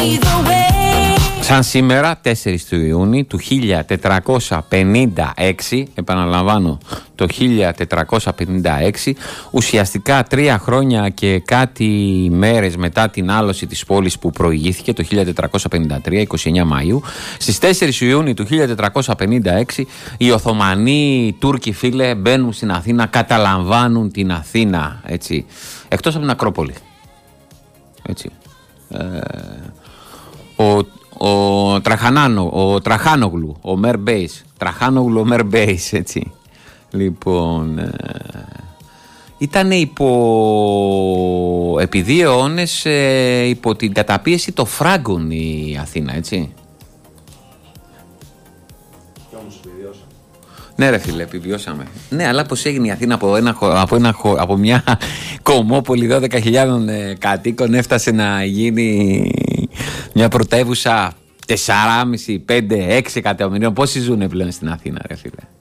Σαν σήμερα, 4 του Ιούνιου του 1456, επαναλαμβάνω, το 1456, ουσιαστικά 3 χρόνια και κάτι μέρες μετά την άλωση της πόλης που προηγήθηκε, το 1453, 29 Μαΐου, στις 4 Ιουνίου του 1456, οι Οθωμανοί Τούρκοι, φίλε, μπαίνουν στην Αθήνα, καταλαμβάνουν την Αθήνα, έτσι, εκτός από την Ακρόπολη. Έτσι. Ο Τραχάνογλου, ο Μέρ Μπέις. Τραχάνογλου, ο Μέρ Μπέις, έτσι. Λοιπόν, ήταν επί 2 αιώνες υπό την καταπίεση των Φράγκων η Αθήνα, έτσι. Και όμως επιβιώσαμε. Ναι ρε φίλε, επιβιώσαμε. Ναι, αλλά πως έγινε η Αθήνα από μια κομμόπολη 12.000 κατοίκων, έφτασε να γίνει μια πρωτεύουσα 4,5, 5, 6 εκατομμυρίων. Πόσοι ζουν πλέον στην Αθήνα, ρε φίλε?